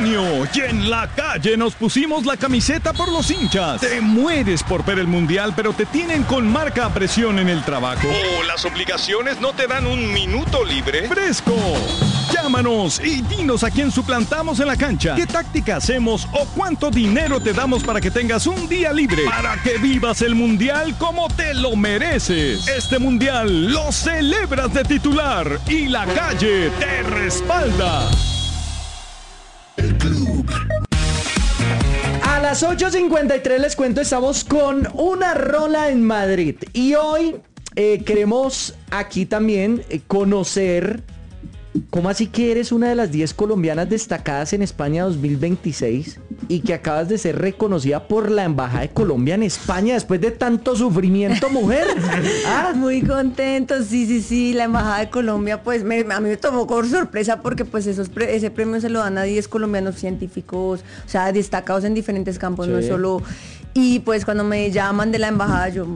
junio y en la calle nos pusimos la camiseta por los hinchas. Te mueres por ver el mundial, pero te tienen con marca a presión en el trabajo. ¿O las obligaciones no te dan un minuto libre? ¡Fresco! Llámanos y dinos a quién suplantamos en la cancha, qué táctica hacemos o cuánto dinero te damos para que tengas un día libre, para que vivas el mundial como te lo mereces. Este mundial lo celebras de titular y la calle te respalda. El club. A las 8:53 les cuento, estamos con una rola en Madrid. Y hoy queremos aquí también conocer... ¿Cómo así que eres una de las 10 colombianas destacadas en España 2026 y que acabas de ser reconocida por la Embajada de Colombia en España después de tanto sufrimiento, mujer? ¿Ah? Muy contento, sí, la Embajada de Colombia, pues a mí me tomó por sorpresa porque pues ese premio se lo dan a 10 colombianos científicos, o sea, destacados en diferentes campos, sí. No es solo... Y pues cuando me llaman de la embajada, yo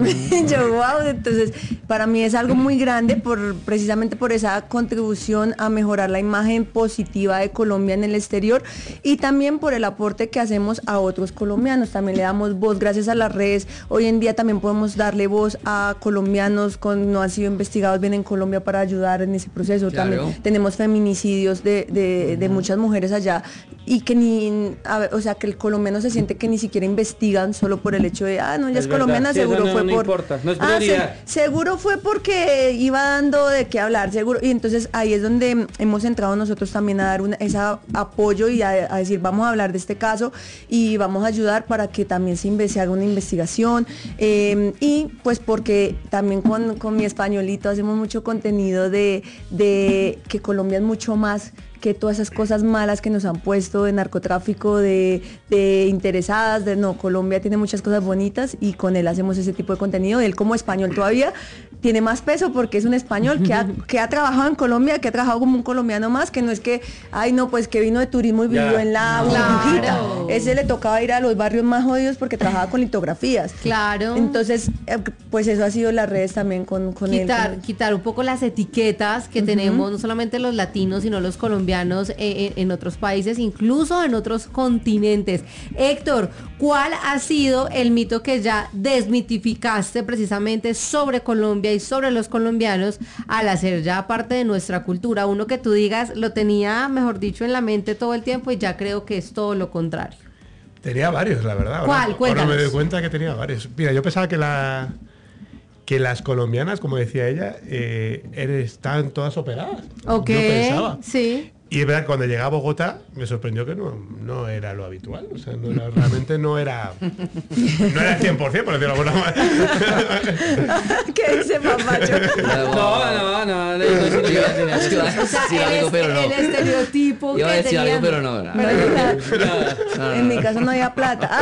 wow, entonces para mí es algo muy grande precisamente por esa contribución a mejorar la imagen positiva de Colombia en el exterior y también por el aporte que hacemos a otros colombianos. También le damos voz gracias a las redes. Hoy en día también podemos darle voz a colombianos que no han sido investigados bien en Colombia para ayudar en ese proceso. Claro. También tenemos feminicidios de muchas mujeres allá y que que el colombiano se siente que ni siquiera investigan solo por el hecho de, no, ella es colombiana, sí, seguro fue por... Importa, no es prioridad. Seguro fue porque iba dando de qué hablar, seguro. Y entonces ahí es donde hemos entrado nosotros también a dar ese apoyo y a decir, vamos a hablar de este caso y vamos a ayudar para que también se haga una investigación. Y pues porque también con mi españolito hacemos mucho contenido de que Colombia es mucho más que todas esas cosas malas que nos han puesto de narcotráfico, de interesadas, Colombia tiene muchas cosas bonitas y con él hacemos ese tipo de contenido. Él como español todavía tiene más peso porque es un español que ha trabajado en Colombia, que ha trabajado como un colombiano más, que no es que, pues que vino de turismo y vivió en la burbujita. Claro. Ese le tocaba ir a los barrios más jodidos porque trabajaba con litografías. Claro. Entonces, pues eso ha sido las redes también con él. Quitar un poco las etiquetas que tenemos, no solamente los latinos, sino los colombianos en otros países, incluso en otros continentes. Héctor, ¿cuál ha sido el mito que ya desmitificaste precisamente sobre Colombia y sobre los colombianos al hacer ya parte de nuestra cultura? Uno que tú digas, lo tenía, mejor dicho, en la mente todo el tiempo y ya creo que es todo lo contrario. Tenía varios, la verdad. ¿Cuál? Cuéntanos. Ahora me doy cuenta que tenía varios. Mira, yo pensaba que las colombianas, como decía ella, están todas operadas. Ok, yo pensaba. Sí. Y es verdad que cuando llegué a Bogotá me sorprendió que no era lo habitual. O sea, realmente no era el 100%, por decirlo de alguna manera. ¿Qué dice Papacho? No. El estereotipo iba a decir tenían. algo, pero no. En mi caso no había plata.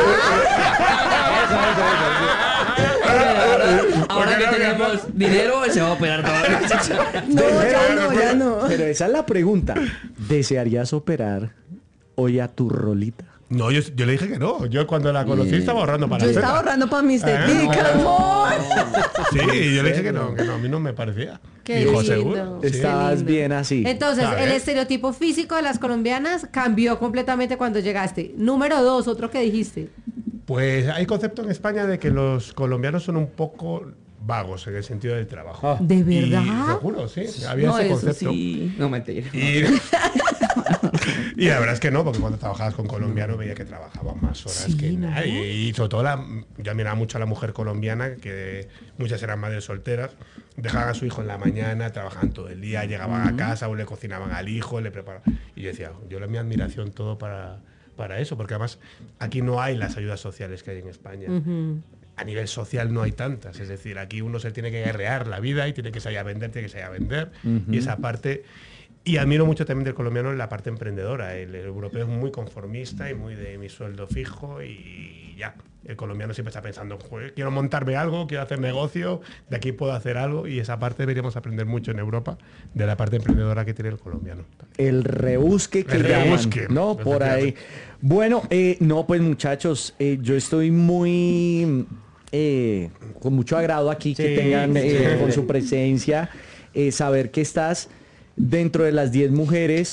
Ahora que tenemos dinero, se va a operar todo. Ya no. Pero esa es la pregunta. ¿Desearías operar hoy a tu rolita? No, yo le dije que no. Yo cuando la conocí estaba ahorrando para Yo estaba ahorrando para mis teticas, amor. Sí, yo le dije que no, a mí no me parecía. Qué Dijo, lindo. seguro. Estabas bien así. Entonces, el estereotipo físico de las colombianas cambió completamente cuando llegaste. Número 2, otro que dijiste. Pues hay concepto en España de que los colombianos son un poco vagos en el sentido del trabajo. ¿De verdad? Y, te juro, sí, había ese concepto. Sí. No, mentira. Y la verdad es que no, porque cuando trabajabas con colombianos veía que trabajaban más horas que nadie. Y sobre todo, yo admiraba mucho a la mujer colombiana, que muchas eran madres solteras, dejaban a su hijo en la mañana, trabajaban todo el día, llegaban a casa, o le cocinaban al hijo, le preparaban. Y yo decía, mi admiración todo para eso, porque además aquí no hay las ayudas sociales que hay en España. A nivel social no hay tantas, es decir, aquí uno se tiene que guerrear la vida y tiene que salir a vender, y esa parte... Y admiro mucho también del colombiano en la parte emprendedora. El europeo es muy conformista y muy de mi sueldo fijo y ya. El colombiano siempre está pensando, quiero montarme algo, quiero hacer negocio, de aquí puedo hacer algo, y esa parte deberíamos aprender mucho en Europa de la parte emprendedora que tiene el colombiano. El rebusque que llaman, ¿no? Por ahí. Bueno, pues muchachos, yo estoy muy... con mucho agrado aquí que tengan con su presencia, saber que estás dentro de las 10 mujeres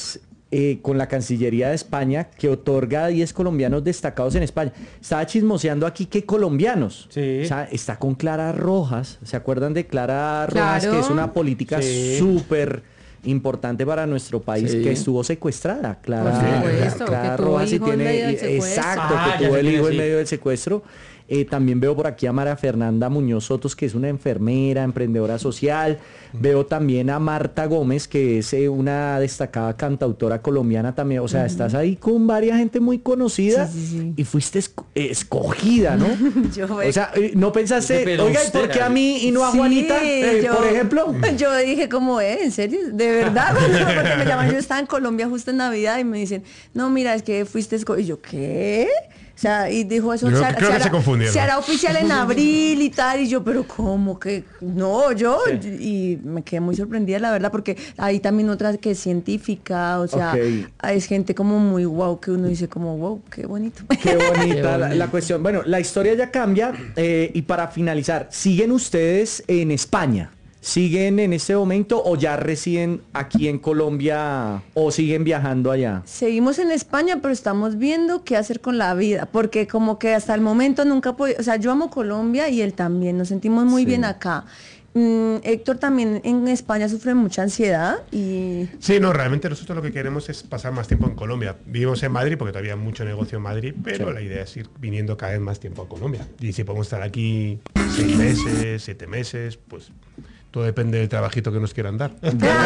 con la Cancillería de España que otorga a 10 colombianos destacados en España. Estaba chismoseando aquí que colombianos. Sí. O sea, está con Clara Rojas. ¿Se acuerdan de Clara Rojas? Claro. Que es una política Sí. súper importante para nuestro país, Sí. que estuvo secuestrada. Clara, Por supuesto, Clara que tuvo Rojas y hijo en medio del secuestro. exacto, Ah, que ya tuvo sé el quién hijo es, en sí. medio del secuestro. También veo por aquí a María Fernanda Muñoz Sotos, que es una enfermera, emprendedora social. Veo también a Marta Gómez, que es una destacada cantautora colombiana también. O sea, estás ahí con varias gente muy conocida Sí, sí, sí. y fuiste escogida, ¿no? Yo, O sea, ¿no pensaste, Pero oiga, ¿y usted, por qué a mí y no a Sí, Juanita, yo- por ejemplo? Yo dije como, ¿en serio? ¿De verdad? Porque me llaman, yo estaba en Colombia justo en Navidad y me dicen, no, mira, es que fuiste escogido. Y yo, ¿qué? O sea, y dijo eso, Yo creo que se confundieron. se hará oficial en abril y tal. Y yo, pero ¿cómo que? No, yo. Y me quedé muy sorprendida, la verdad, porque hay también otra que es científica, o sea, Ok. es gente como muy wow, que uno dice como, wow, qué bonito. Qué bonita Qué la bonito. cuestión. Bueno, la historia ya cambia y para finalizar, ¿siguen ustedes en España? ¿Siguen en este momento o ya residen aquí en Colombia o siguen viajando allá? Seguimos en España, pero estamos viendo qué hacer con la vida, porque como que hasta el momento nunca pude, o sea, yo amo Colombia y él también, nos sentimos muy Sí. bien acá. Héctor también en España sufre mucha ansiedad y Sí, no, realmente nosotros lo que queremos es pasar más tiempo en Colombia. Vivimos en Madrid porque todavía hay mucho negocio en Madrid, pero la idea es ir viniendo cada vez más tiempo a Colombia. Y si podemos estar aquí 6 meses, 7 meses, pues todo depende del trabajito que nos quieran dar.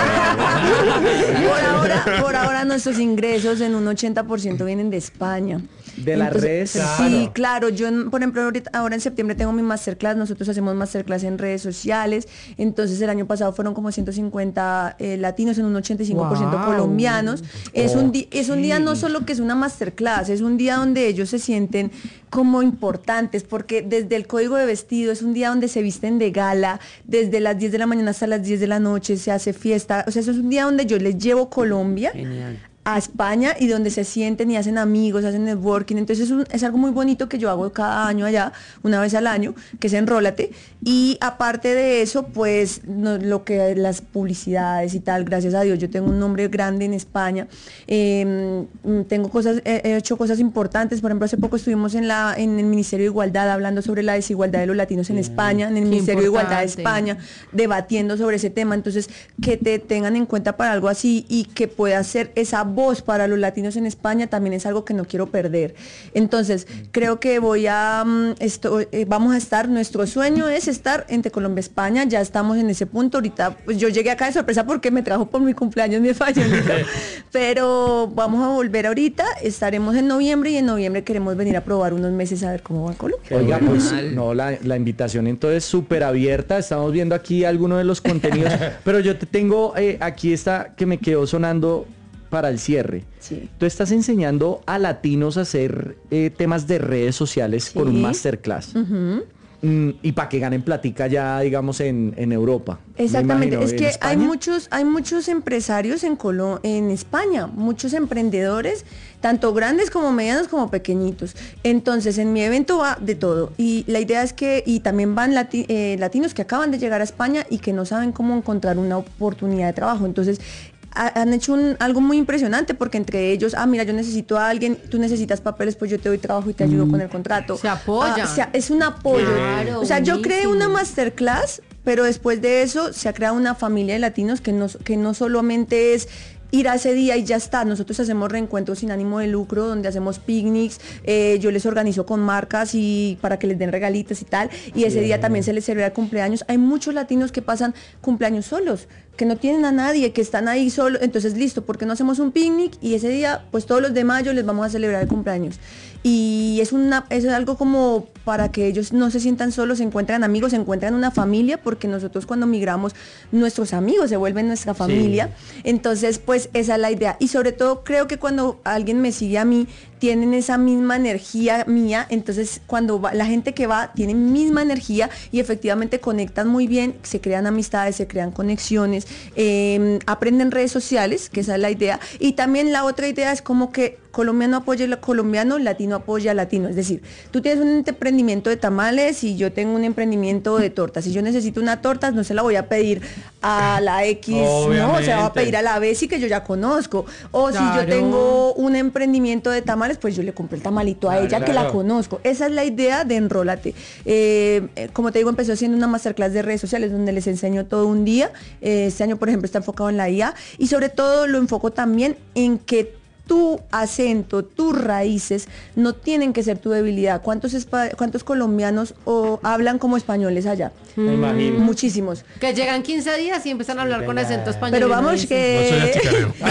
por ahora nuestros ingresos en un 80% vienen de España. De las redes. Sí, claro. Yo, por ejemplo, ahora en septiembre tengo mi masterclass. Nosotros hacemos masterclass en redes sociales. Entonces, el año pasado fueron como 150 latinos en un 85% Wow. colombianos. Es un día no solo que es una masterclass, es un día donde ellos se sienten como importantes, porque desde el código de vestido es un día donde se visten de gala, desde las 10 de la mañana hasta las 10 de la noche se hace fiesta. O sea, eso es un día donde yo les llevo Colombia Genial. a España y donde se sienten y hacen amigos, hacen networking. Entonces es algo muy bonito que yo hago cada año allá, una vez al año, que es Enrólate. Y aparte de eso, pues lo que las publicidades y tal, gracias a Dios, yo tengo un nombre grande en España. Tengo cosas, he hecho cosas importantes. Por ejemplo, hace poco estuvimos en el Ministerio de Igualdad hablando sobre la desigualdad de los latinos en España, en el Qué Ministerio de Igualdad de importante. España, debatiendo sobre ese tema. Entonces, que te tengan en cuenta para algo así y que pueda ser esa voz para los latinos en España también es algo que no quiero perder. Entonces, creo que vamos a estar, nuestro sueño es estar entre Colombia y España, ya estamos en ese punto. Ahorita, pues yo llegué acá de sorpresa porque me trajo por mi cumpleaños mi españolito, pero vamos a volver ahorita, estaremos en noviembre y en noviembre queremos venir a probar unos meses a ver cómo va Colombia. Oiga, pues Mal. no, la invitación entonces súper abierta. Estamos viendo aquí algunos de los contenidos, pero yo te tengo aquí esta que me quedó sonando para el cierre. Sí. Tú estás enseñando a latinos a hacer temas de redes sociales con un Sí. masterclass. Y para que ganen platica ya, digamos, en Europa. me Exactamente, imagino. es ¿En que España? hay muchos empresarios en España, muchos emprendedores, tanto grandes como medianos como pequeñitos. Entonces, en mi evento va de todo. Y la idea es que, y también van latinos que acaban de llegar a España y que no saben cómo encontrar una oportunidad de trabajo. Entonces, han hecho algo muy impresionante porque entre ellos, mira, yo necesito a alguien, tú necesitas papeles, pues yo te doy trabajo y te ayudo con el contrato. Se apoyan. O sea, es un apoyo. Claro, O sea, yo creé buenísimo. una masterclass, pero después de eso se ha creado una familia de latinos que no solamente es ir a ese día y ya está. Nosotros hacemos reencuentros sin ánimo de lucro, donde hacemos picnics, yo les organizo con marcas y para que les den regalitos y tal, y ese día también se les celebra el cumpleaños. Hay muchos latinos que pasan cumpleaños solos, que no tienen a nadie, que están ahí solos. Entonces, listo, ¿por qué no hacemos un picnic? Y ese día, pues todos los de mayo les vamos a celebrar el cumpleaños. Y es algo como para que ellos no se sientan solos, se encuentran amigos, se encuentran una familia, porque nosotros cuando migramos, nuestros amigos se vuelven nuestra familia. Entonces, pues esa es la idea. Y sobre todo creo que cuando alguien me sigue a mí, tienen esa misma energía mía, entonces cuando la gente que va tiene misma energía y efectivamente conectan muy bien, se crean amistades, se crean conexiones, aprenden redes sociales, que esa es la idea. Y también la otra idea es como que colombiano apoya al colombiano, latino apoya al latino. Es decir, tú tienes un emprendimiento de tamales y yo tengo un emprendimiento de tortas. Si yo necesito una torta, no se la voy a pedir a la X, ¿no? Se la voy a pedir a la B, sí, que yo ya conozco. O si yo tengo un emprendimiento de tamales, pues yo le compro el tamalito a ella que la conozco. Esa es la idea de Enrólate. Como te digo, empezó haciendo una masterclass de redes sociales donde les enseño todo un día. Este año, por ejemplo, está enfocado en la IA y sobre todo lo enfoco también en que tu acento, tus raíces no tienen que ser tu debilidad. ¿Cuántos colombianos hablan como españoles allá? Me imagino. Muchísimos. Que llegan 15 días y empiezan a hablar con acento español. Pero vamos que...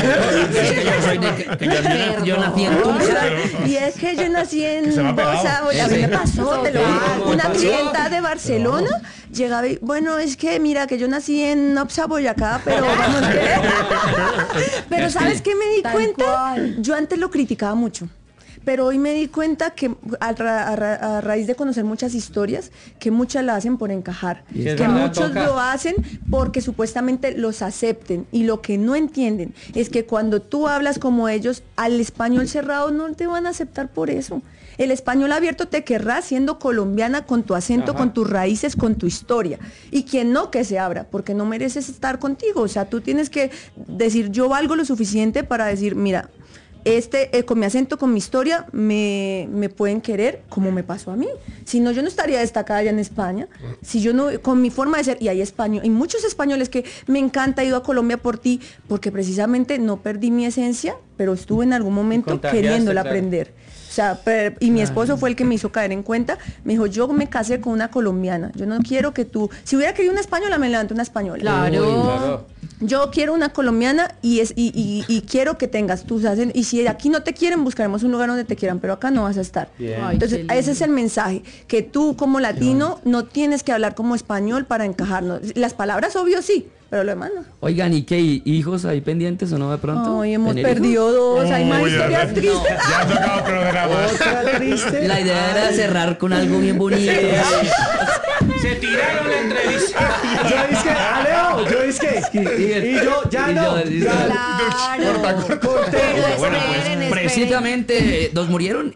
Yo nací en Tulsa. Y es que yo nací en Bosa, a mí me pasó, te lo digo. Una clienta de Barcelona llegaba y, bueno, es que mira que yo nací en Nopsa, Boyacá, pero vamos pero ¿sabes qué me di cuenta? Yo antes lo criticaba mucho. Pero hoy me di cuenta que a raíz de conocer muchas historias, que muchas la hacen por encajar, que muchos lo hacen porque supuestamente los acepten, y lo que no entienden es que cuando tú hablas como ellos, al español cerrado no te van a aceptar por eso. El español abierto te querrá siendo colombiana, con tu acento, con tus raíces, con tu historia. Y quien no, que se abra, porque no mereces estar contigo. O sea, tú tienes que decir, yo valgo lo suficiente para decir, mira, con mi acento, con mi historia, me pueden querer como me pasó a mí. Si no, yo no estaría destacada allá en España. Si yo no, con mi forma de ser, y hay muchos españoles que me encanta, he ido a Colombia por ti, porque precisamente no perdí mi esencia, pero estuve en algún momento queriéndola aprender. O sea, y mi esposo fue el que me hizo caer en cuenta. Me dijo, yo me casé con una colombiana. Yo no quiero que tú... Si hubiera querido una española, me levanto una española. Claro. Yo quiero una colombiana y quiero que tengas tus acentos. Y si aquí no te quieren, buscaremos un lugar donde te quieran, pero acá no vas a estar. Entonces, ese es el mensaje. Que tú como latino no tienes que hablar como español para encajarnos. Las palabras, obvio, sí. Pero lo demás no. Oigan, ¿y qué? ¿Hijos ahí pendientes o no de pronto? Hoy hemos perdido dos. Hay más historias tristes. Ya ha tocado programas. Otra triste. La idea era cerrar con algo bien bonito. Se tiraron la entrevista. Yo es que, y yo, ya no. Claro. Bueno, pues precisamente, ¿dos murieron?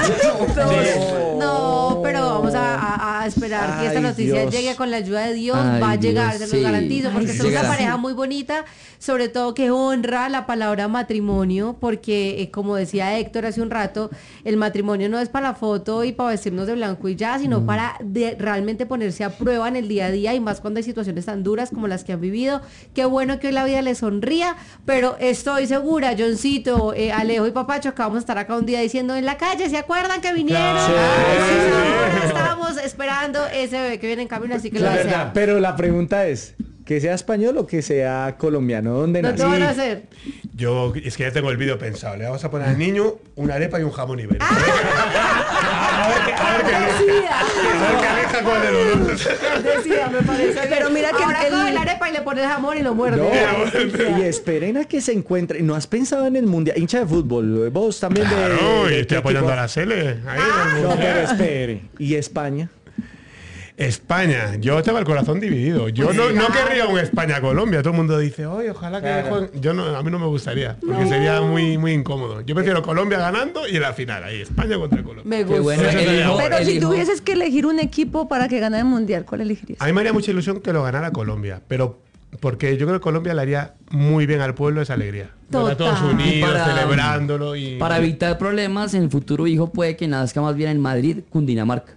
No, pero vamos a esperar que esta noticia llegue con la ayuda de Dios. Va a llegar, se los garantizo, porque es una pareja muy bonita, sobre todo que honra la palabra matrimonio, porque como decía Héctor hace un rato, el matrimonio no es para la foto y para vestirnos de blanco y ya, sino para realmente ponerse a prueba en el día a día, y más cuando hay situaciones tan duras como las que han vivido. Qué bueno que hoy la vida les sonría, pero estoy segura, Johncito, Alejo y Papacho, que vamos a estar acá un día diciendo en la calle, ¿se acuerdan que vinieron? Estábamos esperando ese bebé que viene en camino, así que lo deseamos. Pero la pregunta es, ¿que sea español o que sea colombiano? ¿Dónde nací? ¿Dónde van a hacer? Yo, es que ya tengo el vídeo pensado. Le vamos a poner al niño una arepa y un jamón ibérico. A ver qué aleja con el olor. Decía, me parece. Pero mira que ahora coge la arepa y le pone jamón y lo muerde. Y esperen a que se encuentren. ¿No has pensado en el mundial? Hincha de fútbol, vos también Claro, y estoy apoyando a la Sele. No, pero espere. ¿Y España? España, yo tengo el corazón dividido. Yo no querría un España-Colombia. Todo el mundo dice, oye, ojalá que jueguen. A mí no me gustaría, porque sería muy, muy incómodo. Yo prefiero Colombia ganando y en la final, ahí, España contra Colombia. Me gusta. Bueno, pero si tuvieses que elegir un equipo para que ganara el mundial, ¿cuál elegirías? A mí me haría mucha ilusión que lo ganara Colombia, pero porque yo creo que Colombia le haría muy bien al pueblo esa alegría. Total. A todos unidos, Para- celebrándolo. Para evitar problemas, en el futuro hijo puede que nazca más bien en Madrid, Cundinamarca.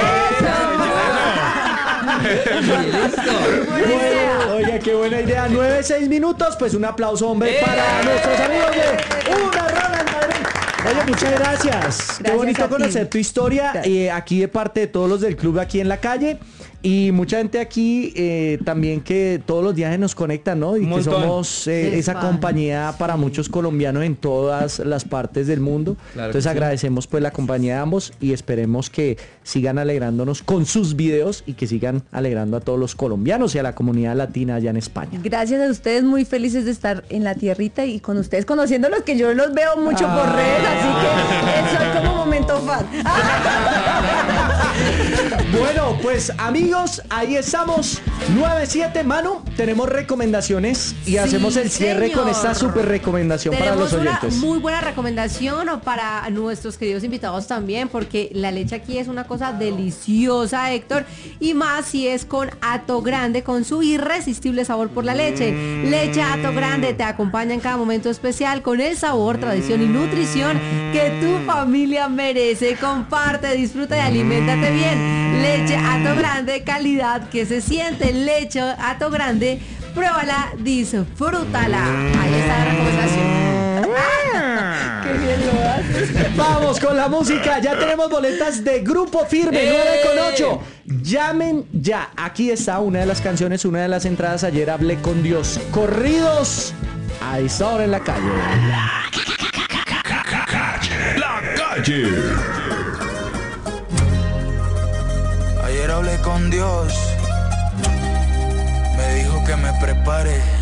Oiga, qué buena idea. 9-6 minutos. Pues un aplauso, hombre, para nuestros amigos de Una Rola en Madrid. Oye, muchas gracias. Qué bonito a ti. conocer tu historia aquí de parte de todos los del club aquí en la calle. Y mucha gente aquí también que todos los días nos conectan, ¿no? Y que somos esa compañía para muchos colombianos en todas las partes del mundo. Claro. Entonces agradecemos pues la compañía de ambos y esperemos que sigan alegrándonos con sus videos y que sigan alegrando a todos los colombianos y a la comunidad latina allá en España. Gracias a ustedes, muy felices de estar en la tierrita y con ustedes conociéndolos, que yo los veo mucho por redes, así que soy como momento fan. Bueno, pues amigos, ahí estamos. 9-7, Manu, tenemos recomendaciones y hacemos el cierre con esta super recomendación para los oyentes. Tenemos una muy buena recomendación para nuestros queridos invitados también, porque la leche aquí es una cosa deliciosa, Héctor, y más si es con Hato Grande, con su irresistible sabor por la leche. Leche Hato Grande te acompaña en cada momento especial con el sabor, tradición y nutrición que tu familia merece. Comparte, disfruta y aliméntate bien. Leche Hato Grande, calidad que se siente. Leche Hato Grande, pruébala, disfrútala. Ahí está la recomendación. Qué bien lo haces. Vamos con la música, ya tenemos boletas de Grupo Firme, 9-8. Llamen ya, aquí está una de las canciones, una de las entradas. Ayer hablé con Dios. Corridos a esta hora en la calle. La calle. Ayer hablé con Dios, me dijo que me prepare